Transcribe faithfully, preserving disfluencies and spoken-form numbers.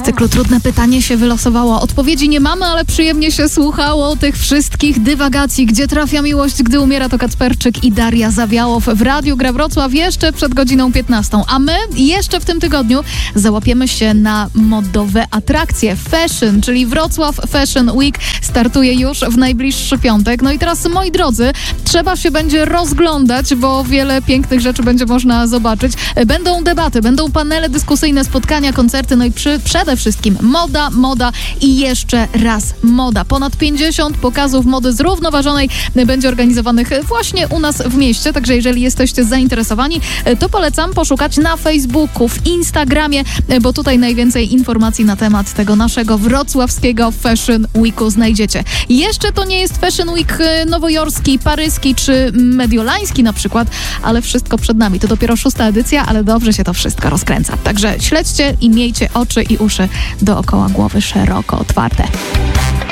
cyklu Trudne Pytanie się wylosowało. Odpowiedzi nie mamy, ale przyjemnie się słuchało tych wszystkich dywagacji. Gdzie trafia miłość, gdy umiera, to Kacperczyk i Daria Zawiałow w Radiu Gra Wrocław jeszcze przed godziną piętnastą. A my jeszcze w tym tygodniu załapiemy się na modowe atrakcje. Fashion, czyli Wrocław Fashion Week startuje już w najbliższy piątek. No i teraz, moi drodzy, trzeba się będzie rozglądać, bo wiele pięknych rzeczy będzie można zobaczyć. Będą debaty, będą panele dyskusyjne, spotkania, koncerty, no i przy, przede wszystkim moda, moda i jeszcze raz moda. Ponad pięćdziesiąt pokazów mody zrównoważonej będzie organizowanych właśnie u nas w mieście, także jeżeli jesteście zainteresowani, to polecam poszukać na Facebooku, w Instagramie, bo tutaj najwięcej informacji na temat tego naszego wrocławskiego Fashion Weeku znajdziecie. Jeszcze to nie jest Fashion Week nowojorski, paryski czy mediolański na przykład, ale wszystko przed nami. To dopiero szósta edycja, ale dobrze się to wszystko rozkręca. Także śledźcie i miejcie oczy i uszy dookoła głowy szeroko otwarte.